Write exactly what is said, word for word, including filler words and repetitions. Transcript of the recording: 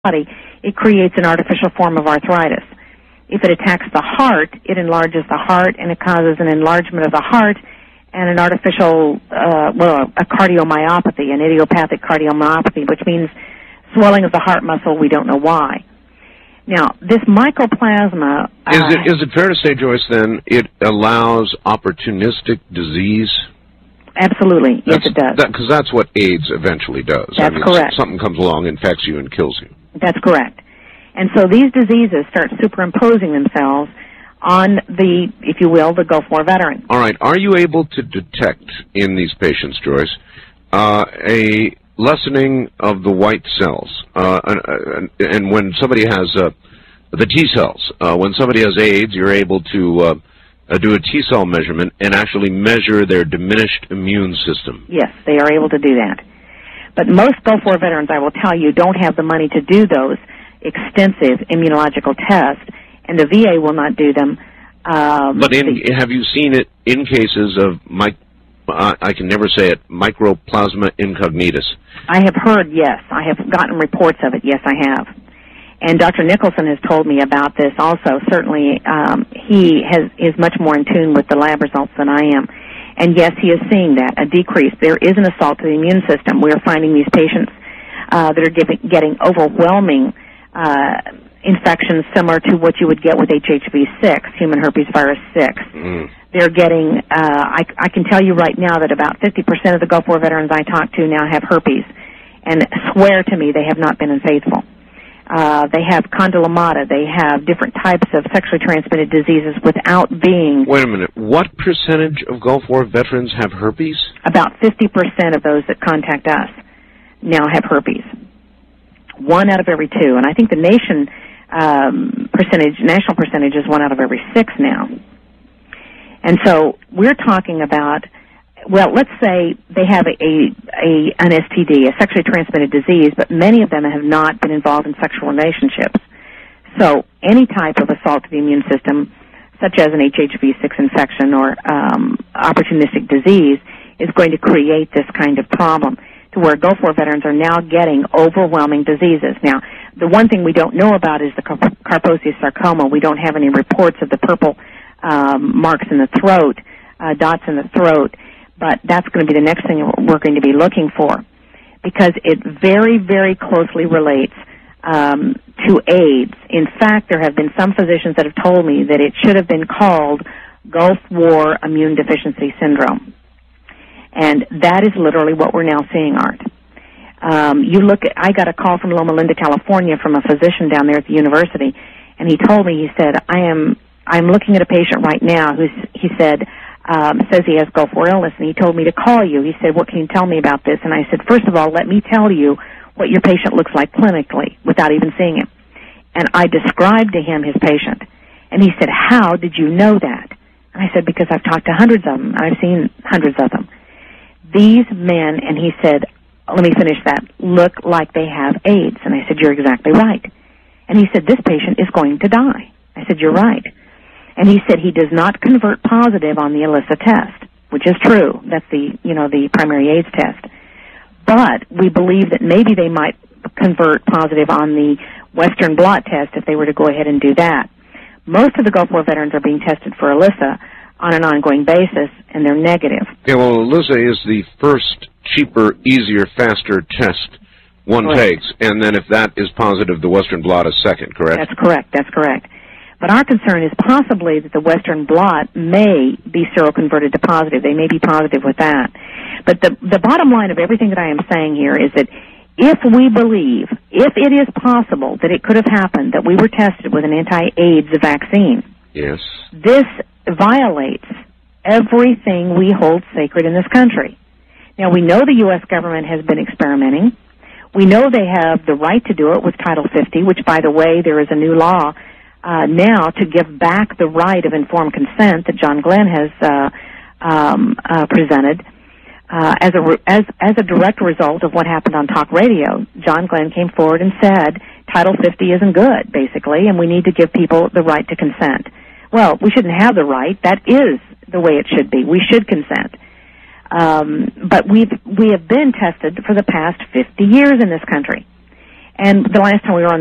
body, it creates an artificial form of arthritis. If it attacks the heart, it enlarges the heart, and it causes an enlargement of the heart and an artificial, uh, well, a cardiomyopathy, an idiopathic cardiomyopathy, which means swelling of the heart muscle. We don't know why. Now, this mycoplasma... Uh, is, it, is it fair to say, Joyce, then, it allows opportunistic disease? Absolutely. Yes, that's, it does. Because that, that's what AIDS eventually does. That's I mean, correct. Something comes along, infects you, and kills you. That's correct. And so these diseases start superimposing themselves on the, if you will, the Gulf War veteran. All right. Are you able to detect in these patients, Joyce, uh, a lessening of the white cells? Uh, and, and when somebody has uh, the T cells, uh, when somebody has AIDS, you're able to uh, uh, do a T cell measurement and actually measure their diminished immune system. Yes, they are able to do that. But most Gulf War veterans, I will tell you, don't have the money to do those extensive immunological tests, and the V A will not do them. Um, but in, have you seen it in cases of, my, uh, I can never say it, mycoplasma incognitus? I have heard, yes. I have gotten reports of it. Yes, I have. And Doctor Nicholson has told me about this also. Certainly, um, he has, is much more in tune with the lab results than I am. And yes, he is seeing that, a decrease. There is an assault to the immune system. We are finding these patients uh, that are giving, getting overwhelming uh, infections similar to what you would get with H H V six, human herpes virus six. Mm. They're getting, uh, I, I can tell you right now that about fifty percent of the Gulf War veterans I talk to now have herpes, and swear to me they have not been unfaithful. Uh, they have condylomata. They have different types of sexually transmitted diseases without being... Wait a minute. What percentage of Gulf War veterans have herpes? About fifty percent of those that contact us now have herpes. One out of every two. And I think the nation um, percentage, national percentage is one out of every six now. And so we're talking about... Well, let's say they have a, a an S T D, a sexually transmitted disease, but many of them have not been involved in sexual relationships. So any type of assault to the immune system, such as an H H V six infection or um, opportunistic disease, is going to create this kind of problem to where Gulf War veterans are now getting overwhelming diseases. Now, the one thing we don't know about is the Kaposi's sarcoma. We don't have any reports of the purple um, marks in the throat, uh, dots in the throat. But that's going to be the next thing we're going to be looking for, because it very, very closely relates um, to AIDS. In fact, there have been some physicians that have told me that it should have been called Gulf War Immune Deficiency Syndrome. And that is literally what we're now seeing, Art. Um, you look at, I got a call from Loma Linda, California, from a physician down there at the university, and he told me, he said, I am, I'm looking at a patient right now who's, he said, Um, says he has Gulf War illness, and he told me to call you. He said, what can you tell me about this? And I said, first of all, let me tell you what your patient looks like clinically without even seeing him. And I described to him his patient. And he said, how did you know that? And I said, because I've talked to hundreds of them, and I've seen hundreds of them. These men, and he said, let me finish that, look like they have AIDS. And I said, you're exactly right. And he said, this patient is going to die. I said, you're right. And he said he does not convert positive on the ELISA test, which is true. That's the, you know, the primary AIDS test. But we believe that maybe they might convert positive on the Western blot test if they were to go ahead and do that. Most of the Gulf War veterans are being tested for ELISA on an ongoing basis, and they're negative. Yeah, well, ELISA is the first cheaper, easier, faster test one correct. takes, and then if that is positive, the Western blot is second, correct? That's correct. That's correct. But our concern is possibly that the Western blot may be seroconverted to positive. They may be positive with that. But the, the bottom line of everything that I am saying here is that if we believe, if it is possible that it could have happened, that we were tested with an anti-AIDS vaccine, yes, this violates everything we hold sacred in this country. Now, we know the U S government has been experimenting. We know they have the right to do it with Title fifty, which, by the way, there is a new law Uh, now to give back the right of informed consent that John Glenn has uh, um, uh, presented uh, as a re- as as a direct result of what happened on talk radio. John Glenn came forward and said Title fifty isn't good, basically, and we need to give people the right to consent. Well, we shouldn't have the right. That is the way it should be. We should consent. Um, but we've we have been tested for the past fifty years in this country. And the last time we were on